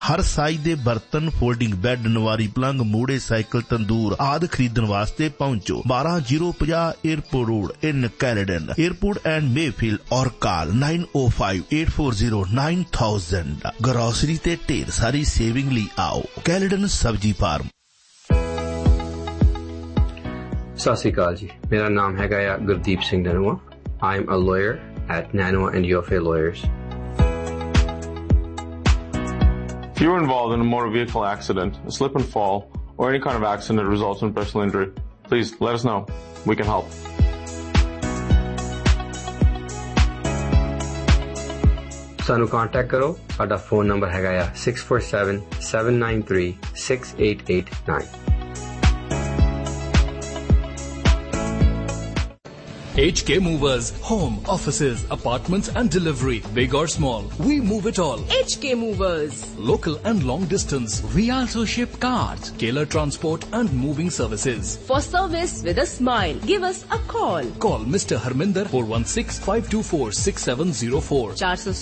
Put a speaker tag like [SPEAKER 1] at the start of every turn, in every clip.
[SPEAKER 1] हर size दे बर्तन, folding bed, Nauvari पलंग, मूड़े, cycle, तंदूर आदि खरीदण वास्ते पहुंचो 12050 airport road in Caledon, airport and Mayfield, और कॉल 9058409000। ग्रोसरी ते ढेर सारी सेविंग ली आओ कैलेडन सब्जी फार्म।
[SPEAKER 2] सत श्री अकाल जी, मेरा नाम है Gurdeep Singh नैनुआ। I am a lawyer eight Nanoa and UFA Lawyers.
[SPEAKER 3] If you were involved in a motor vehicle accident, a slip and fall, or any kind of accident that results in personal injury, please let us know. We can help.
[SPEAKER 2] सानू contact करो। साडा phone number है 6477936889।
[SPEAKER 4] HK Movers, home, offices, apartments and delivery, big or small, we move it all.
[SPEAKER 5] HK Movers.
[SPEAKER 4] Local and long distance, we also ship cars, Keller transport and moving services.
[SPEAKER 5] For service with a smile, give us a call.
[SPEAKER 4] Call Mr. Harminder 416-524-6704.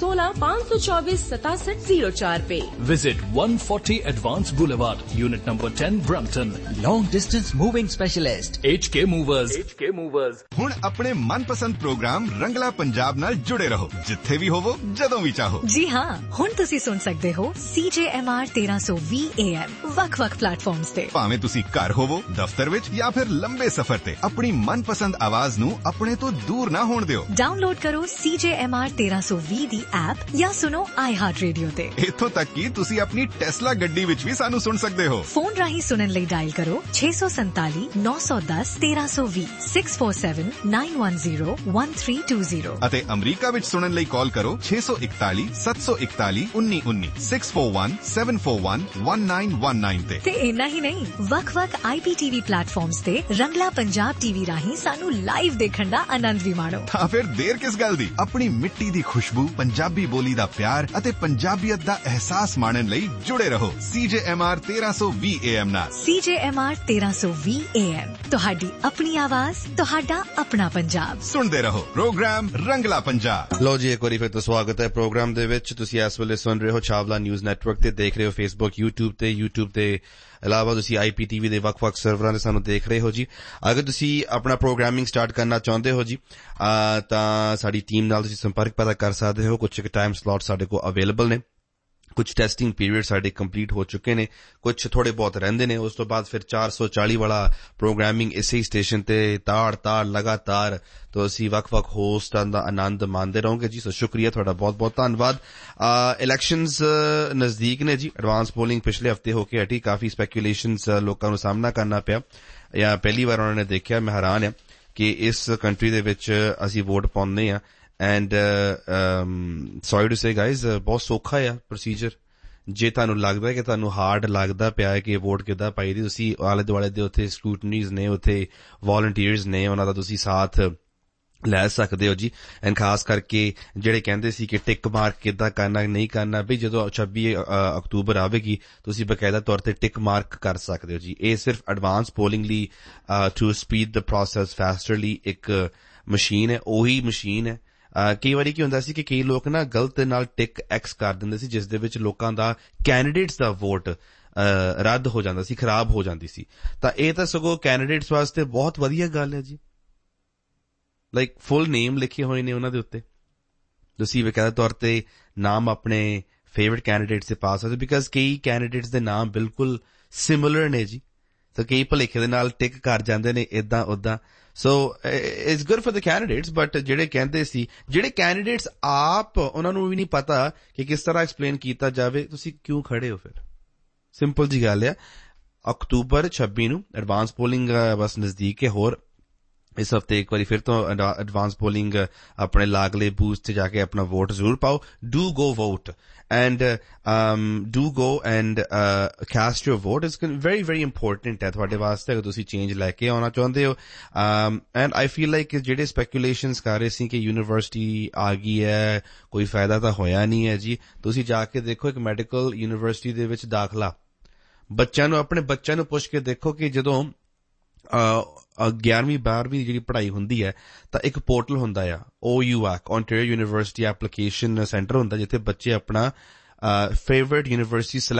[SPEAKER 5] 416-524-6704 पे.
[SPEAKER 4] Visit 140 Advance Boulevard, Unit number 10, Brampton.
[SPEAKER 6] Long distance moving specialist.
[SPEAKER 4] HK Movers. HK Movers.
[SPEAKER 7] ਹੁਣ ਆਪਣੇ ਮਨਪਸੰਦ programme ਰੰਗਲਾ ਪੰਜਾਬ ਨਾਲ ਜੁੜੇ ਰਹੋ, ਜਿੱਥੇ ਵੀ ਹੋਵੋ, ਜਦੋਂ ਵੀ ਚਾਹੋ।
[SPEAKER 8] ਜੀ ਹਾਂ, ਹੁਣ ਤੁਸੀਂ ਸੁਣ ਸਕਦੇ ਹੋ CJMR 1320 AM ਵੱਖ-ਵੱਖ ਪਲੇਟਫਾਰਮਸ ਤੇ। ਭਾਵੇਂ ਤੁਸੀਂ ਘਰ ਹੋਵੋ, ਦਫ਼ਤਰ ਵਿੱਚ ਜਾਂ ਫਿਰ ਲੰਬੇ ਸਫ਼ਰ ਤੇ, ਆਪਣੀ ਮਨਪਸੰਦ ਆਵਾਜ਼ ਨੂੰ ਆਪਣੇ ਤੋਂ ਦੂਰ ਨਾ ਹੋਣ ਦਿਓ। ਡਾਊਨਲੋਡ ਕਰੋ CJMR 1320 ਦੀ ਐਪ ਜਾਂ ਸੁਣੋ iHeart Radio ਤੇ। ਇੱਥੋਂ ਤੱਕ ਕਿ ਤੁਸੀਂ ਆਪਣੀ ਟੈਸਲਾ ਗੱਡੀ ਵਿੱਚ ਵੀ ਸਾਨੂੰ ਸੁਣ ਸਕਦੇ ਹੋ। ਫੋਨ ਰਾਹੀਂ ਸੁਣਨ ਲਈ ਡਾਇਲ ਕਰੋ 647 910 1320 647-910-1320 ਅਤੇ ਅਮਰੀਕਾ ਵਿੱਚ ਸੁਣਨ ਲਈ ਕਾਲ ਕਰੋ 641 741 1919 641-741-1919 ਤੇ ਇੰਨਾ ਹੀ ਨਹੀਂ, ਵੱਖ-ਵੱਖ IPTV ਪਲੇਟਫਾਰਮਸ ਤੇ ਰੰਗਲਾ ਪੰਜਾਬ TV ਰਾਹੀਂ ਸਾਨੂੰ ਲਾਈਵ ਦੇਖਣ ਦਾ ਆਨੰਦ ਵੀ ਮਾਣੋ। ਤਾਂ ਫਿਰ ਦੇਰ ਕਿਸ ਗੱਲ ਦੀ, ਆਪਣੀ ਮਿੱਟੀ ਦੀ ਖੁਸ਼ਬੂ, ਪੰਜਾਬੀ ਬੋਲੀ ਦਾ ਪਿਆਰ ਅਤੇ ਪੰਜਾਬੀਅਤ ਦਾ ਅਹਿਸਾਸ ਮਾਣਨ ਲਈ ਜੁੜੇ ਰਹੋ CJMR 1320 AM ਨਾਲ। CJMR 1320 AM ਤੁਹਾਡੀ ਆਪਣੀ ਆਵਾਜ਼, ਤੁਹਾਡਾ ਆਪਣਾ ਪੰਜਾਬ। ਸੁਣਦੇ ਰਹੋ ਪ੍ਰੋਗਰਾਮ ਰੰਗਲਾ ਪੰਜਾਬ।
[SPEAKER 9] ਲੋ ਜੀ, ਇੱਕ ਵਾਰੀ ਫਿਰ ਤੋਂ ਸਵਾਗਤ ਹੈ ਪ੍ਰੋਗਰਾਮ ਦੇ ਵਿੱਚ। ਤੁਸੀਂ ਇਸ ਵੇਲੇ ਸੁਣ ਰਹੇ ਹੋ ਛਾਵਲਾ ਨਿਊਜ਼ ਨੈਟਵਰਕ ਤੇ, ਦੇਖ ਰਹੇ ਹੋ Facebook, YouTube ਤੇ ਇਲਾਵਾ ਤੁਸੀਂ IPTV ਦੇ ਵੱਖ-ਵੱਖ ਸਰਵਰਾਂ ਤੇ ਸਾਨੂੰ ਦੇਖ ਰਹੇ ਹੋ ਜੀ। ਅਗਰ ਤੁਸੀਂ ਆਪਣਾ ਪ੍ਰੋਗਰਾਮਿੰਗ ਸਟਾਰਟ ਕਰਨਾ ਚਾਹੁੰਦੇ ਹੋ ਜੀ ਤਾਂ ਸਾਡੀ ਟੀਮ ਨਾਲ ਤੁਸੀਂ ਸੰਪਰਕ ਪੈਦਾ ਕਰ ਸਕਦੇ ਹੋ। ਕੁਝ ਟਾਈਮ ਸਲੌਟ ਸਾਡੇ ਕੋਲ ਅਵੇਲੇਬਲ ਨੇ, ਕੁਝ ਟੈਸਟਿੰਗ ਪੀਰੀਅਡ ਸਾਡੇ ਕੰਪਲੀਟ ਹੋ ਚੁੱਕੇ ਨੇ, ਕੁਝ ਥੋੜੇ ਬਹੁਤ ਰਹਿੰਦੇ ਨੇ। ਉਸ ਤੋਂ ਬਾਅਦ ਫਿਰ 440 ਵਾਲਾ ਪ੍ਰੋਗਰਾਮਿੰਗ ਇਸੇ ਸਟੇਸ਼ਨ ਤੇ ਤਾੜ ਲਗਾਤਾਰ ਤੁਸੀਂ ਵੱਖ-ਵੱਖ ਹੋਸਟਾਂ ਦਾ ਆਨੰਦ ਮਾਣਦੇ ਰਹੋਗੇ ਜੀ। ਸੋ ਸ਼ੁਕਰੀਆ ਤੁਹਾਡਾ, ਬਹੁਤ-ਬਹੁਤ ਧੰਨਵਾਦ। ਇਲੈਕਸ਼ਨਸ ਨਜ਼ਦੀਕ ਨੇ ਜੀ। ਐਡਵਾਂਸ ਪੋਲਿੰਗ ਪਿਛਲੇ ਹਫ਼ਤੇ ਹੋ ਕੇ ਹਟੀ। ਕਾਫੀ ਸਪੈਕੂਲੇਸ਼ਨਸ ਲੋਕਾਂ ਨੂੰ ਸਾਹਮਣਾ ਕਰਨਾ ਪਿਆ, ਜਾਂ ਪਹਿਲੀ ਵਾਰ ਉਹਨਾਂ ਨੇ ਦੇਖਿਆ। ਮੈਂ ਹੈਰਾਨ ਹਾਂ ਕਿ ਇਸ ਕੰਟਰੀ ਦੇ ਵਿੱਚ ਅਸੀਂ ਵੋਟ ਪਾਉਂਦੇ ਹਾਂ and sorry to say guys, ਬਹੁਤ ਸੌਖਾ ਆ ਪ੍ਰੋਸੀਜਰ। ਜੇ ਤੁਹਾਨੂੰ ਲੱਗਦਾ ਕਿ ਤੁਹਾਨੂੰ ਹਾਰਡ ਲੱਗਦਾ ਪਿਆ ਹੈ ਕਿ ਵੋਟ ਕਿੱਦਾਂ ਪਾਈ ਦੀ, ਤੁਸੀਂ ਆਲੇ ਦੁਆਲੇ ਦੇ ਉੱਥੇ ਸਕੂਟਨੀਜ਼ ਨੇ, ਉੱਥੇ ਵਾਲੰਟੀਅਰਸ ਨੇ, ਉਹਨਾਂ ਦਾ ਤੁਸੀਂ ਸਾਥ ਲੈ ਸਕਦੇ ਹੋ ਜੀ। ਐਂਡ ਖਾਸ ਕਰਕੇ ਜਿਹੜੇ ਕਹਿੰਦੇ ਸੀ ਕਿ ਟਿਕ ਮਾਰਕ ਕਿੱਦਾਂ ਕਰਨਾ ਨਹੀਂ ਕਰਨਾ, ਵੀ ਜਦੋਂ 26 ਅਕਤੂਬਰ ਆਵੇਗੀ ਤੁਸੀਂ ਬਕਾਇਦਾ ਤੌਰ ਤੇ ਟਿਕ ਮਾਰਕ ਕਰ ਸਕਦੇ ਹੋ ਜੀ। ਇਹ ਸਿਰਫ ਐਡਵਾਂਸ ਪੋਲਿੰਗ ਲਈ, ਟੂ ਸਪੀਡ ਦ ਪ੍ਰੋਸੈਸ ਫੈਸਟਰਲੀ ਇੱਕ ਮਸ਼ੀਨ ਹੈ। ਉਹੀ ਮਸ਼ੀਨ ਹੈ। ਕਈ ਵਾਰੀ ਕੀ ਹੁੰਦਾ ਸੀ ਕਿ ਕਈ ਲੋਕ ਨਾ ਗਲਤ ਨਾਲ ਟਿਕ ਐਕਸ ਕਰ ਦਿੰਦੇ ਸੀ, ਜਿਸ ਦੇ ਵਿੱਚ ਲੋਕਾਂ ਦਾ ਕੈਂਡੀਡੇਟਸ ਦਾ ਵੋਟ ਰੱਦ ਹੋ ਜਾਂਦਾ ਸੀ, ਖਰਾਬ ਹੋ ਜਾਂਦੀ ਸੀ। ਤਾਂ ਇਹ ਤਾਂ ਸਗੋਂ ਕੈਂਡੀਡੇਟਸ ਵਾਸਤੇ ਬਹੁਤ ਵਧੀਆ ਗੱਲ ਹੈ ਜੀ। ਲਾਈਕ ਫੁੱਲ ਨੇਮ ਲਿਖੇ ਹੋਏ ਨੇ ਉਹਨਾਂ ਦੇ ਉੱਤੇ, ਤੁਸੀਂ ਬਕਾਇਦਾ ਤੌਰ ਤੇ ਨਾਮ ਆਪਣੇ ਫੇਵਰਟ ਕੈਂਡੀਡੇਟ ਤੇ ਪਾ ਸਕਦੇ, ਬਿਕਾਜ਼ ਕਈ ਕੈਂਡੀਡੇਟਸ ਦੇ ਨਾਮ ਬਿਲਕੁਲ ਸਿਮਿਲਰ ਨੇ ਜੀ। ਤਾਂ ਕਈ ਭਲੇਖੇ ਦੇ ਨਾਲ ਟਿਕ ਕਰ ਜਾਂਦੇ ਨੇ ਏਦਾਂ ਉੱਦਾਂ। So it's good for the candidates, but ਜਿਹੜੇ ਕਹਿੰਦੇ ਸੀ, ਜਿਹੜੇ ਕੈਂਡੀਡੇਟਸ ਆਪ ਉਹਨਾਂ ਨੂੰ ਵੀ ਨਹੀਂ ਪਤਾ ਕਿ ਕਿਸ ਤਰ੍ਹਾਂ ਐਕਸਪਲੇਨ ਕੀਤਾ ਜਾਵੇ, ਤੁਸੀਂ ਕਿਉਂ ਖੜੇ ਹੋ ਫਿਰ? ਸਿੰਪਲ ਜੀ ਗੱਲ ਆ। ਅਕਤੂਬਰ 26 ਨੂੰ ਐਡਵਾਂਸ ਪੋਲਿੰਗ ਬਸ ਨਜ਼ਦੀਕ ਹੈ। ਹੋਰ ਇਸ ਹਫ਼ਤੇ ਇੱਕ ਵਾਰੀ ਫਿਰ ਤੋਂ ਐਡਵਾਂਸ ਪੋਲਿੰਗ ਆਪਣੇ ਲਾਗਲੇ ਬੂਥ ਤੇ ਜਾ ਕੇ ਆਪਣਾ ਵੋਟ ਜ਼ਰੂਰ ਪਾਓ। Do go vote and do go and cast your vote. It's very very important ਹੈ ਤੁਹਾਡੇ ਵਾਸਤੇ, ਅਗਰ ਤੁਸੀਂ ਚੇਂਜ ਲੈ ਕੇ ਆਉਣਾ ਚਾਹੁੰਦੇ ਹੋ। and I feel like ਜਿਹੜੇ speculations ਕਰ ਰਹੇ ਸੀ ਕਿ ਯੂਨੀਵਰਸਿਟੀ ਆ ਗਈ ਹੈ, ਕੋਈ ਫਾਇਦਾ ਤਾਂ ਹੋਇਆ ਨਹੀਂ ਹੈ ਜੀ। ਤੁਸੀਂ ਜਾ ਕੇ ਦੇਖੋ ਇੱਕ ਮੈਡੀਕਲ ਯੂਨੀਵਰਸਿਟੀ ਦੇ ਵਿੱਚ ਦਾਖਲਾ, ਆਪਣੇ ਬੱਚਿਆਂ ਨੂੰ ਪੁੱਛ ਕੇ ਦੇਖੋ ਕਿ ਜਦੋਂ 11ਵੀਂ 12ਵੀਂ ਜਿਹੜੀ ਪੜ੍ਹਾਈ ਹੁੰਦੀ ਹੈ ਤਾਂ ਇੱਕ ਪੋਰਟਲ ਹੁੰਦਾ ਆ, OUAC, Ontario University Application Center ਹੁੰਦਾ, ਜਿੱਥੇ ਬੱਚੇ ਆਪਣਾ favorite university